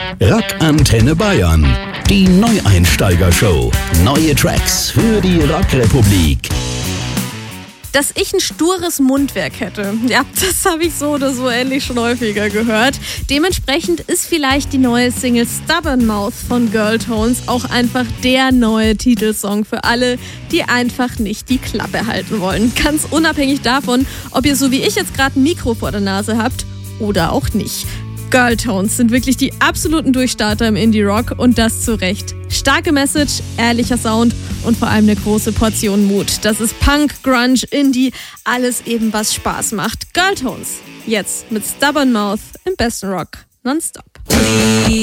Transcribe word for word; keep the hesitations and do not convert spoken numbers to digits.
Rock Antenne Bayern. Die Neueinsteiger-Show. Neue Tracks für die Rockrepublik. Dass ich ein stures Mundwerk hätte, ja, das habe ich so oder so ähnlich schon häufiger gehört. Dementsprechend ist vielleicht die neue Single Stubborn Mouth von Girltones auch einfach der neue Titelsong für alle, die einfach nicht die Klappe halten wollen. Ganz unabhängig davon, ob ihr so wie ich jetzt gerade ein Mikro vor der Nase habt oder auch nicht. Girltones sind wirklich die absoluten Durchstarter im Indie-Rock und das zu Recht. Starke Message, ehrlicher Sound und vor allem eine große Portion Mut. Das ist Punk, Grunge, Indie, alles eben was Spaß macht. Girltones, jetzt mit Stubborn Mouth im besten Rock nonstop.